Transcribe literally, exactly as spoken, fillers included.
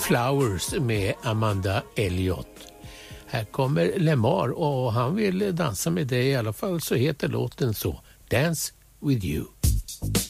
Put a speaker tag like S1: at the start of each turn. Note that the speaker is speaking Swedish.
S1: Flowers med Amanda Elliott. Här kommer Lemar och han vill dansa med dig, i alla fall så heter låten så, Dance with you.